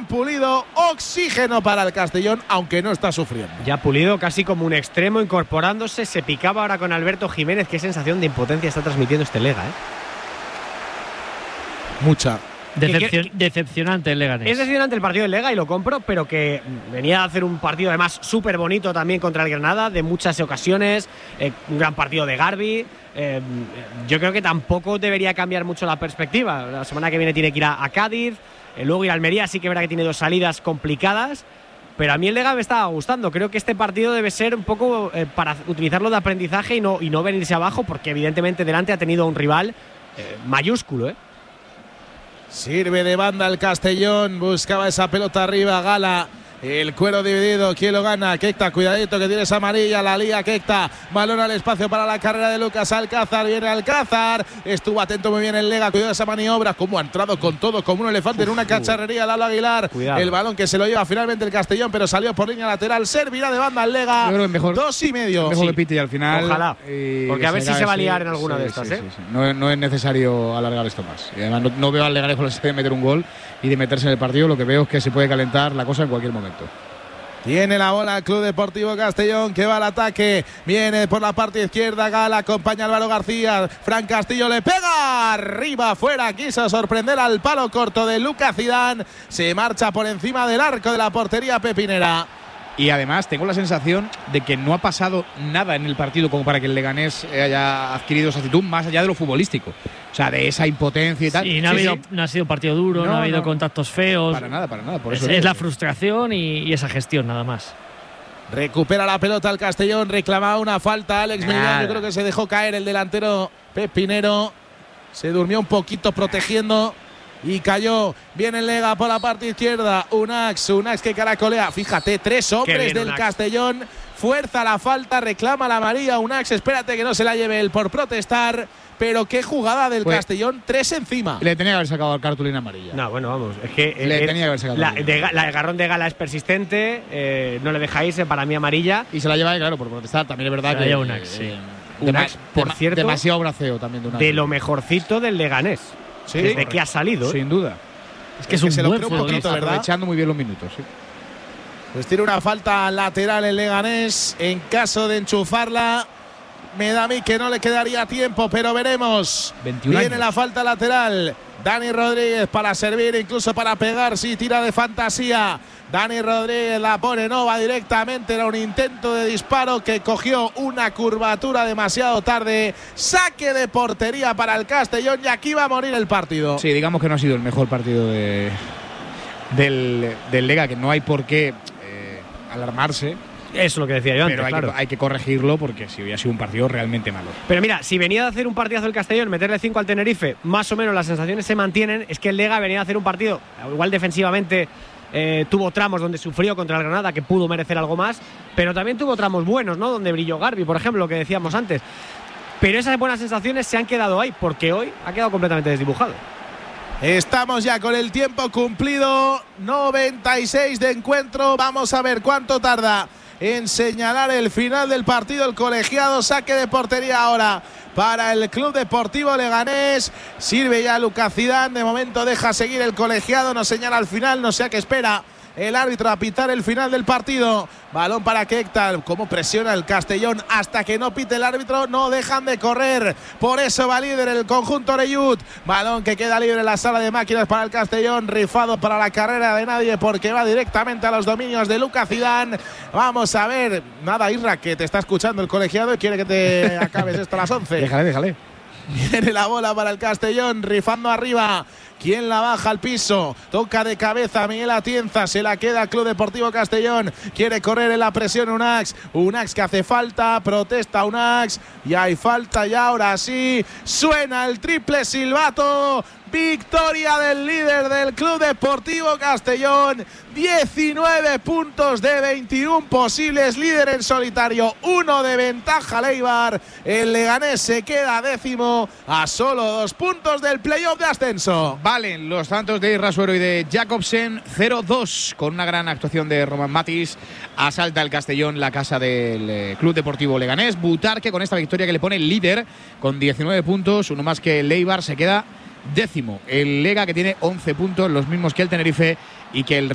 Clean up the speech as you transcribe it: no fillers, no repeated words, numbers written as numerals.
Pulido, oxígeno para el Castellón, aunque no está sufriendo. Ya Pulido casi como un extremo incorporándose, se picaba ahora con Alberto Jiménez. Qué sensación de impotencia está transmitiendo este Lega, Mucha. Decepcionante el Leganés. Es decepcionante el partido del Lega y lo compro, pero que venía a hacer un partido además súper bonito también contra el Granada, de muchas ocasiones, un gran partido de Garbi. Yo creo que tampoco debería cambiar mucho la perspectiva. La semana que viene tiene que ir a Cádiz, luego ir a Almería, sí que verá que tiene 2 salidas complicadas, pero a mí el Lega me estaba gustando. Creo que este partido debe ser un poco para utilizarlo de aprendizaje y no venirse abajo, porque evidentemente delante ha tenido un rival mayúsculo, Sirve de banda el Castellón, buscaba esa pelota arriba, Gala. El cuero dividido, ¿quién lo gana? Keita, cuidadito que tienes amarilla, la lía Keita, balón al espacio para la carrera de Lucas Alcázar, viene Alcázar, estuvo atento muy bien el Lega, cuidado esa maniobra, como ha entrado con todo, como un elefante en una cacharrería, Lalo Aguilar, cuidado. El balón que se lo lleva finalmente el Castellón, pero salió por línea lateral, servirá de banda al Lega, 2,5. Mejor que pite y al final. Ojalá, porque a ver si se va a liar en alguna de estas. Sí. No es necesario alargar esto más. Y además no veo al Leganés con de meter un gol y de meterse en el partido, lo que veo es que se puede calentar la cosa en cualquier momento. Tiene la bola el Club Deportivo Castellón, que va al ataque, viene por la parte izquierda, Gala, acompaña a Álvaro García, Fran Castillo le pega, arriba, afuera, quiso sorprender al palo corto de Lucas Zidane, se marcha por encima del arco de la portería pepinera. Y además tengo la sensación de que no ha pasado nada en el partido como para que el Leganés haya adquirido esa actitud más allá de lo futbolístico. O sea, de esa impotencia y tal. Sí, no ha sido un partido duro, no ha habido contactos feos. Para nada. Por eso es la frustración y esa gestión, nada más. Recupera la pelota el Castellón, reclamaba una falta Alex Millán. Yo creo que se dejó caer el delantero pepinero. Se durmió un poquito protegiendo y cayó. Viene el Lega por la parte izquierda. Unax que caracolea. Fíjate, 3 hombres del Unax. Castellón. Fuerza la falta, reclama la amarilla. Unax, espérate que no se la lleve él por protestar. Pero qué jugada del Castellón, 3 encima. Le tenía que haber sacado cartulina amarilla. No, bueno, vamos. Es que le tenía que haber sacado el agarrón de Gala es persistente, no le deja irse, para mí amarilla. Y se la lleva, claro, por protestar. También es verdad que Unax, sí. Unax, por cierto, demasiado braceo también de Unax. De lo mejorcito del Leganés. Sí, desde que ha salido. Sin duda. Es que es un se lo buen cree un poquito, futbolista. ¿verdad? Aprovechando muy bien los minutos. Sí. Pues tiene una falta lateral el Leganés. En caso de enchufarla, me da a mí que no le quedaría tiempo, pero veremos. 21 Viene años. la falta lateral. Dani Rodríguez para servir, incluso para pegar, sí, tira de fantasía. Dani Rodríguez la pone, no va directamente, era un intento de disparo que cogió una curvatura demasiado tarde. Saque de portería para el Castellón y aquí va a morir el partido. Sí, digamos que no ha sido el mejor partido del Lega, que no hay por qué alarmarse. Eso es lo que decía yo antes, Pero claro. hay que corregirlo porque sí, ha sido un partido realmente malo. Pero mira, si venía de hacer un partidazo el Castellón, meterle 5 al Tenerife, más o menos las sensaciones se mantienen. Es que el Lega venía a hacer un partido, igual defensivamente tuvo tramos donde sufrió contra el Granada, que pudo merecer algo más, pero también tuvo tramos buenos, ¿no? Donde brilló Garbi, por ejemplo, lo que decíamos antes. Pero esas buenas sensaciones se han quedado ahí, porque hoy ha quedado completamente desdibujado. Estamos ya con el tiempo cumplido, 96 de encuentro. Vamos a ver cuánto tarda en señalar el final del partido el colegiado. Saque de portería ahora para el Club Deportivo Leganés. Sirve ya Lucas Zidane. De momento deja seguir el colegiado. Nos señala al final. No sé a qué espera el árbitro a pitar el final del partido. Balón para Keita. Cómo presiona el Castellón. Hasta que no pite el árbitro no dejan de correr. Por eso va líder el conjunto Oreyud. Balón que queda libre en la sala de máquinas para el Castellón. Rifado para la carrera de nadie porque va directamente a los dominios de Lucas Zidane. Vamos a ver. Nada, Isra, que te está escuchando el colegiado y quiere que te acabes esto a las 11. Déjale. Viene la bola para el Castellón, rifando arriba. ¿Quién la baja al piso? Toca de cabeza Miguel Atienza. Se la queda el Club Deportivo Castellón. Quiere correr en la presión Unax. Unax que hace falta. Protesta Unax. Y hay falta ya, ahora sí. Suena el triple silbato. Victoria del líder del Club Deportivo Castellón. 19 puntos de 21 posibles. Líder en solitario. 1 de ventaja Leibar. El Leganés se queda 10º a solo 2 puntos del playoff de ascenso. Valen los tantos de Rasuero y de Jacobsen. 0-2 con una gran actuación de Roman Matis. Asalta el Castellón la casa del Club Deportivo Leganés. Butarque con esta victoria que le pone el líder con 19 puntos. Uno más que Leibar, se queda 10º. El Lega, que tiene 11 puntos, los mismos que el Tenerife y que el